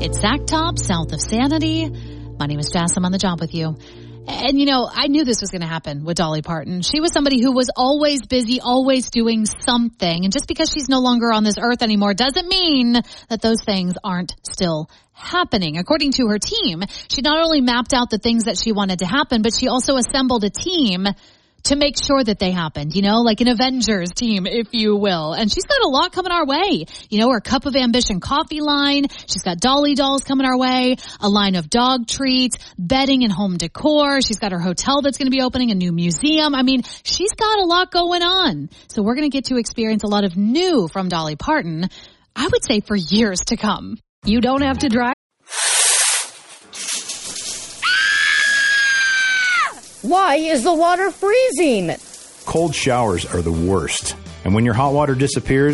It's Zach Top, south of Sanity. My name is Jess. I'm on the job with you. And, I knew this was going to happen with Dolly Parton. She was somebody who was always busy, always doing something. And just because she's no longer on this earth anymore doesn't mean that those things aren't still happening. According to her team, she not only mapped out the things that she wanted to happen, but she also assembled a team to make sure that they happened, like an Avengers team, if you will. And she's got a lot coming our way. Her Cup of Ambition coffee line. She's got Dolly dolls coming our way, a line of dog treats, bedding and home decor. She's got her hotel that's going to be opening, a new museum. She's got a lot going on. So we're going to get to experience a lot of new from Dolly Parton, I would say for years to come. You don't have to drive. Why is the water freezing? Cold showers are the worst. And when your hot water disappears,